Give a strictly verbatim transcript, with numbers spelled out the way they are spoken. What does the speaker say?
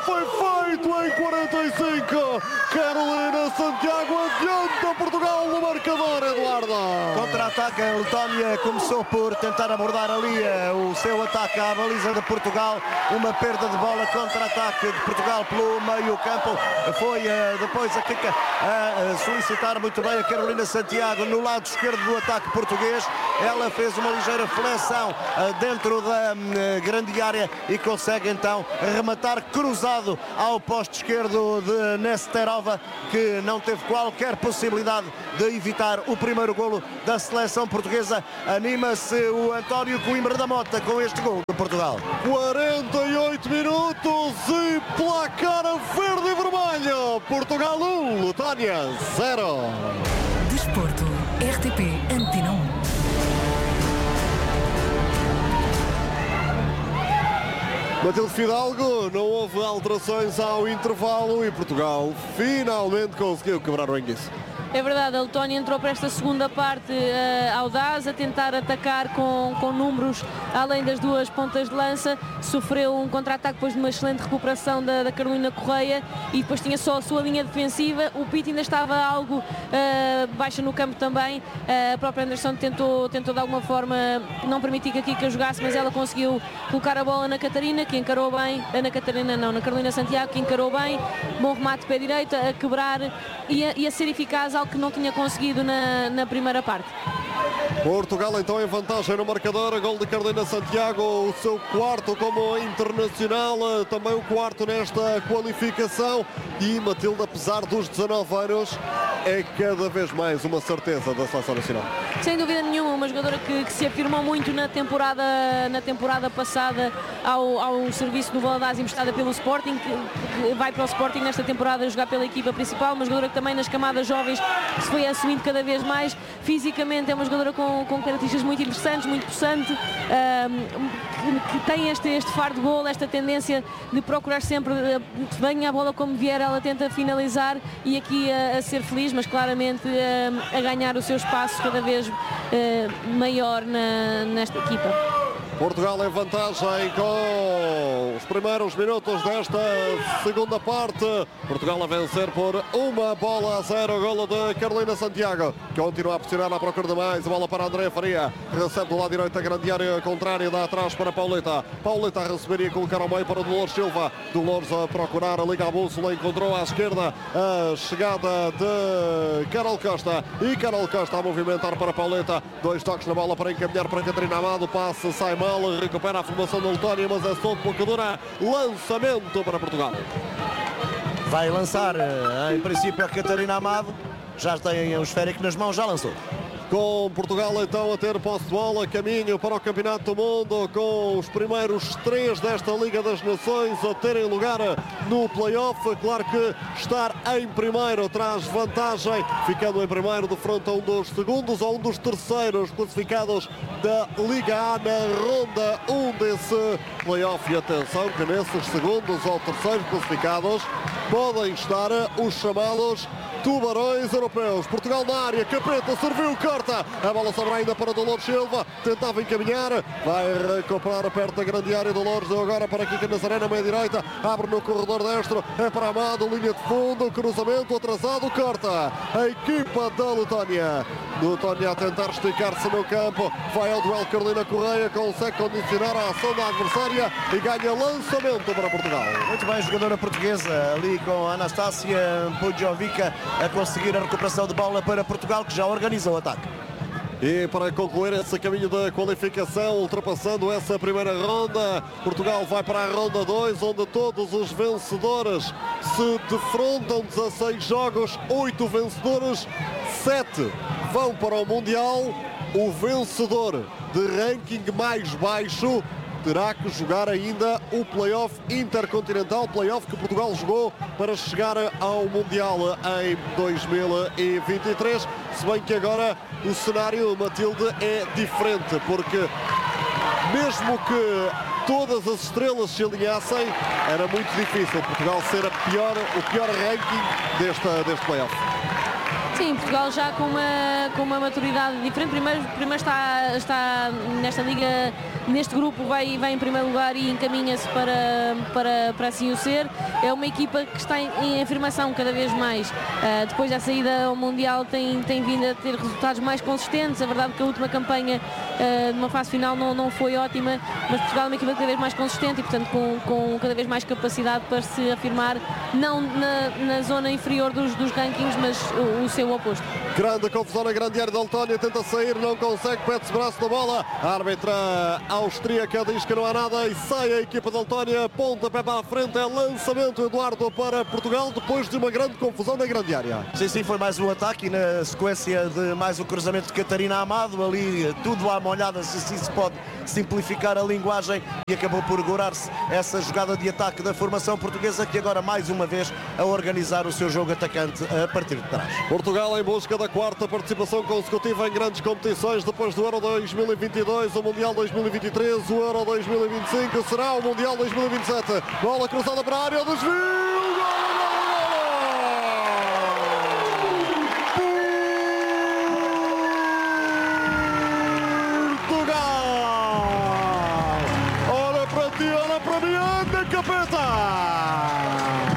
foi feito em quarenta e cinco. Carolina Santiago adianta Portugal no marcador, Eduardo. Contra-ataque, a Letónia começou por tentar abordar ali o seu ataque à baliza de Portugal. Uma perda de bola, contra-ataque de Portugal pelo meio campo. Foi depois a Kika a solicitar muito bem a Carolina Santiago no lado esquerdo do ataque português. Ela fez uma ligeira flexão dentro da grande área e consegue então rematar cruzado ao poste esquerdo de Nesterova, que não teve qualquer possibilidade de evitar o primeiro golo da seleção portuguesa. Anima-se o António Coimbra da Mota com este golo de Portugal. quarenta e oito minutos e placar verde e vermelho. Portugal um, Letónia zero. Desporto, R T P Antena um. Matilde Fidalgo, não houve alterações ao intervalo e Portugal finalmente conseguiu quebrar o enguiço. É verdade, a Letónia entrou para esta segunda parte uh, audaz, a tentar atacar com, com números além das duas pontas de lança. Sofreu um contra-ataque depois de uma excelente recuperação da, da Carolina Correia e depois tinha só a sua linha defensiva. O Pitt ainda estava algo uh, baixa no campo também. Uh, a própria Anderson tentou, tentou de alguma forma não permitir que a Kika jogasse, mas ela conseguiu colocar a bola na Catarina, que encarou bem, na Catarina não, na Carolina Santiago, que encarou bem. Bom remate pé direito, a quebrar e a, e a ser eficaz, algo que não tinha conseguido na, na primeira parte. Portugal então em vantagem no marcador, gol de Carolina Santiago, o seu quarto como internacional, também o quarto nesta qualificação, e Matilde, apesar dos dezanove anos, é cada vez mais uma certeza da seleção nacional. Sem dúvida nenhuma, uma jogadora que, que se afirmou muito na temporada, na temporada passada ao, ao serviço do Valadares, emprestada pelo Sporting, que, que vai para o Sporting nesta temporada jogar pela equipa principal, uma jogadora que também nas camadas jovens se foi assumindo cada vez mais. Fisicamente é uma jogadora com, com características muito interessantes, muito possante, um, que, que tem este, este faro de golo, esta tendência de procurar sempre, venha a bola como vier, ela tenta finalizar e aqui a, a ser feliz, mas claramente a, a ganhar o seu espaço cada vez uh, maior na, nesta equipa. Portugal em vantagem com os primeiros minutos desta segunda parte. Portugal a vencer por uma bola a zero. Golo de Carolina Santiago. Continua a pressionar à procura de mais. A bola para André Faria. Recebe do lado direito a grande área contrária. Dá atrás para Pauleta. Pauleta a receber e colocar ao meio para Dolores Silva. Dolores a procurar a liga à bússola. Encontrou à esquerda a chegada de Carol Costa. E Carol Costa a movimentar para Pauleta. Dois toques na bola para encaminhar para Catarina Amado. Passe, sai mal. Recupera a formação da Letónia, mas é só de blocadora. Lançamento para Portugal. Vai lançar, em princípio, a Catarina Amado. Já tem o esférico nas mãos, já lançou. Com Portugal então a ter posse de bola, caminho para o Campeonato do Mundo, com os primeiros três desta Liga das Nações a terem lugar no play-off. Claro que estar em primeiro traz vantagem, ficando em primeiro de frente a um dos segundos ou um dos terceiros classificados da Liga A na ronda um desse play-off. E atenção que nesses segundos ou terceiros classificados podem estar os chamados tubarões europeus. Portugal na área, Capeta serviu, corta, a bola sobra ainda para Dolores Silva, tentava encaminhar, vai recuperar perto da grande área. Dolores deu agora para Kika Nazaré, meia direita, abre no corredor destro, é para Amado, linha de fundo, cruzamento atrasado, corta a equipa da Letónia. Letónia a tentar esticar-se no campo, vai ao duelo Carolina Correia, consegue condicionar a ação da adversária e ganha lançamento para Portugal. Muito bem, jogadora portuguesa ali com a Anastácia Pujovica a conseguir a recuperação de bola para Portugal, que já organizou o ataque. E para concluir esse caminho da qualificação, ultrapassando essa primeira ronda, Portugal vai para a ronda dois, onde todos os vencedores se defrontam. Dezasseis jogos, oito vencedores, sete vão para o Mundial. O vencedor de ranking mais baixo terá que jogar ainda o play-off intercontinental, play-off que Portugal jogou para chegar ao Mundial em dois mil e vinte e três, se bem que agora o cenário, Matilde, é diferente, porque mesmo que todas as estrelas se alinhassem, era muito difícil Portugal ser a pior, o pior ranking deste, deste play-off. Sim, Portugal já com uma, com uma maturidade diferente. Primeiro, primeiro está, está nesta liga, neste grupo, vai, vai em primeiro lugar e encaminha-se para, para, para assim o ser. É uma equipa que está em, em afirmação cada vez mais. Uh, depois da saída ao Mundial tem, tem vindo a ter resultados mais consistentes. É verdade que a última campanha uh, numa fase final não, não foi ótima, mas Portugal é uma equipa cada vez mais consistente e, portanto, com, com cada vez mais capacidade para se afirmar, não na, na zona inferior dos, dos rankings, mas o, o seu oposto. Grande confusão na grande área da Letónia, tenta sair, não consegue, pede-se braço na bola. A árbitra austríaca diz que não há nada e sai a equipa da Letónia, pontapé para a frente, é lançamento, Eduardo, para Portugal, depois de uma grande confusão na grande área. Sim, sim, foi mais um ataque e na sequência de mais o cruzamento de Catarina Amado, ali tudo à molhada, se assim se pode simplificar a linguagem, e acabou por gorar-se essa jogada de ataque da formação portuguesa, que agora mais uma vez a organizar o seu jogo atacante a partir de trás. Portugal em busca da quarta participação consecutiva em grandes competições, depois do Euro dois mil e vinte e dois, o Mundial dois mil e vinte e três, o Euro dois mil e vinte e cinco, será o Mundial dois mil e vinte e sete. Bola cruzada para a área, desvio, gol, Portugal! Olha para ti, olha para mim, anda, capeta!